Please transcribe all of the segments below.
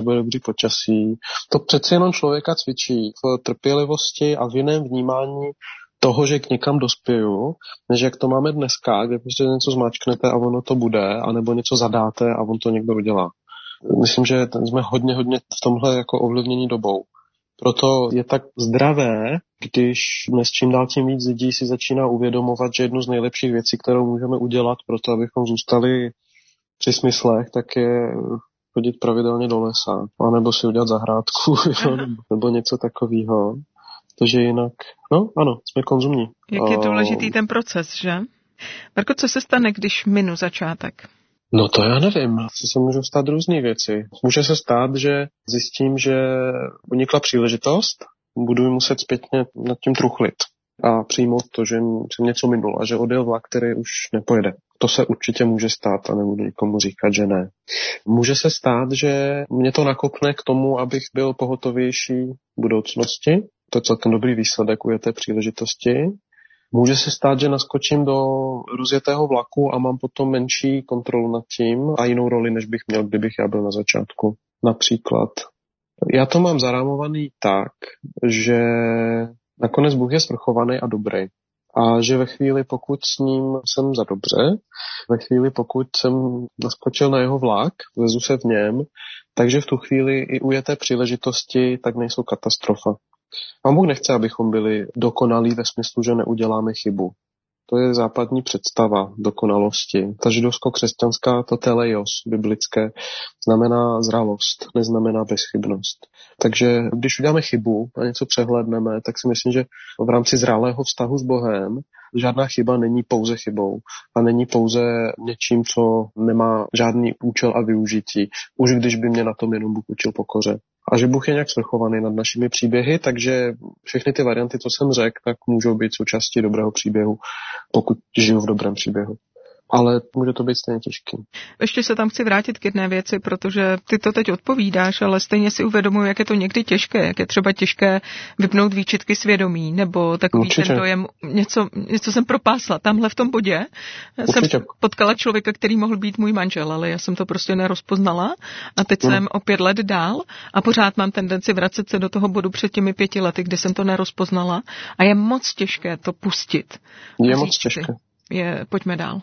bude dobrý počasí. To přeci jenom člověka cvičí v trpělivosti a v jiném vnímání toho, že k někam dospěju, než jak to máme dneska, kde prostě něco zmáčknete a ono to bude, anebo něco zadáte a on to někdo udělá. Myslím, že jsme hodně v tomhle jako ovlivnění dobou. Proto je tak zdravé, když dnes čím dál tím víc lidí si začíná uvědomovat, že jednu z nejlepších věcí, kterou můžeme udělat pro to, abychom zůstali při smyslech, tak je chodit pravidelně do lesa, anebo si udělat zahrádku, nebo něco takového. Protože jinak, no ano, jsme konzumní. Jak je důležitý ten proces, že? Marko, co se stane, když minu začátek? No to já nevím, co se můžou stát různé věci. Může se stát, že zjistím, že unikla příležitost, budu muset zpětně nad tím truchlit a přijmout to, že jsem něco minul a že odjel vlak, který už nepojede. To se určitě může stát a nebudu nikomu říkat, že ne. Může se stát, že mě to nakopne k tomu, abych byl pohotovější v budoucnosti. To je celkem dobrý výsledek u té příležitosti. Může se stát, že naskočím do rozjetého vlaku a mám potom menší kontrolu nad tím a jinou roli, než bych měl, kdybych já byl na začátku. Například. Já to mám zarámovaný tak, že nakonec Bůh je svrchovaný a dobrý. A že ve chvíli, pokud s ním jsem za dobře, ve chvíli, pokud jsem naskočil na jeho vlak, vezu se v něm, takže v tu chvíli i u té příležitosti tak nejsou katastrofa. Pán Bůh nechce, abychom byli dokonalí ve smyslu, že neuděláme chybu. To je západní představa dokonalosti. Ta židovsko-křesťanská, to teleios biblické, znamená zralost, neznamená bezchybnost. Takže když uděláme chybu a něco přehlédneme, tak si myslím, že v rámci zralého vztahu s Bohem žádná chyba není pouze chybou a není pouze něčím, co nemá žádný účel a využití, už když by mě na tom jenom Bůh učil pokoře. A že Bůh je nějak svrchovaný nad našimi příběhy, takže všechny ty varianty, co jsem řekl, tak můžou být součástí dobrého příběhu, pokud žiju v dobrém příběhu. Ale může to být stejně těžký. Ještě se tam chci vrátit k jedné věci, protože ty to teď odpovídáš, ale stejně si uvědomuji, jak je to někdy těžké, jak je třeba těžké vypnout výčitky svědomí, nebo takový Určitě. ten dojem, něco jsem propásla. Tamhle v tom bodě Určitě. jsem potkala člověka, který mohl být můj manžel, ale já jsem to prostě nerozpoznala a teď jsem o 5 let dál a pořád mám tendenci vracet se do toho bodu před těmi 5 lety, kdy jsem to nerozpoznala a je moc těžké to pustit. Je moc těžké. Pojďme dál.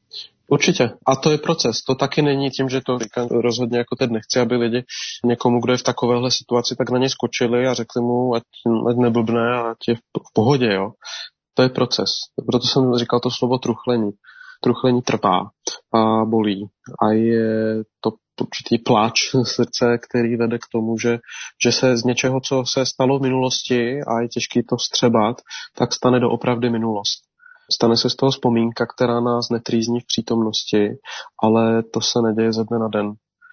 Určitě. A to je proces. To taky není tím, že to říkám rozhodně jako teď nechci, aby lidi někomu, kdo je v takovéhle situaci, tak na ně skočili a řekli mu, ať neblbne a ať je v pohodě. Jo. To je proces. Proto jsem říkal to slovo truchlení. Truchlení trvá a bolí. A je to určitý pláč srdce, který vede k tomu, že se z něčeho, co se stalo v minulosti a je těžký to vstřebat, tak stane doopravdy minulost. Stane se z toho vzpomínka, která nás netrýzní v přítomnosti, ale to se neděje ze dne na den.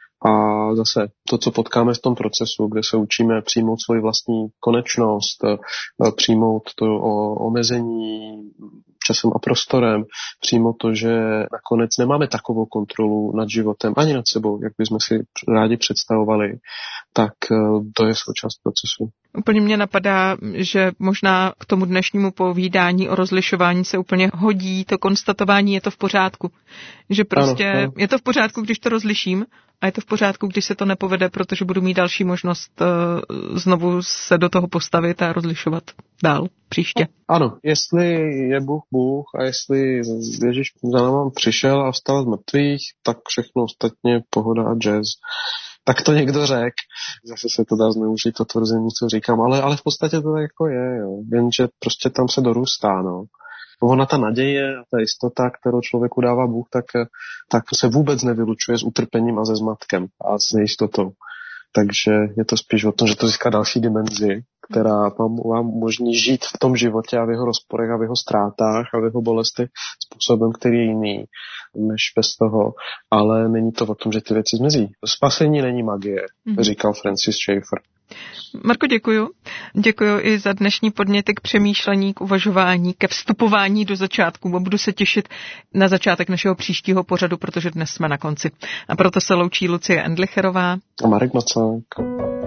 A zase to, co potkáme v tom procesu, kde se učíme přijmout svoji vlastní konečnost, přijmout to omezení časem a prostorem, přijmout to, že nakonec nemáme takovou kontrolu nad životem ani nad sebou, jak bychom si rádi představovali, tak to je součást procesu. Úplně mě napadá, že možná k tomu dnešnímu povídání o rozlišování se úplně hodí to konstatování, je to v pořádku. Že prostě ano. Je to v pořádku, když to rozliším a je to v pořádku, když se to nepovede, protože budu mít další možnost znovu se do toho postavit a rozlišovat dál příště. Ano, jestli je Bůh a jestli Ježíš za náma přišel a vstal z mrtvých, tak všechno ostatně pohoda a jazz. Tak to někdo řekl. Zase se to dá zneužít to tvrzení, co říkám, ale v podstatě to tak jako je, jo. Jenže prostě tam se dorůstá, no. Ona ta naděje a ta jistota, kterou člověku dává Bůh, tak se vůbec nevylučuje s utrpením a se zmatkem a s nejistotou. Takže je to spíš o tom, že to získá další dimenzi, která vám umožní žít v tom životě a v jeho rozporech a v jeho ztrátách a v jeho bolesti způsobem, který je jiný než bez toho. Ale není to o tom, že ty věci zmizí. Spasení není magie, říkal Francis Schaeffer. Marko, děkuju. Děkuju i za dnešní podněty k přemýšlení, k uvažování, ke vstupování do začátku. Budu se těšit na začátek našeho příštího pořadu, protože dnes jsme na konci. A proto se loučí Lucie Endlicherová a Marek Macák.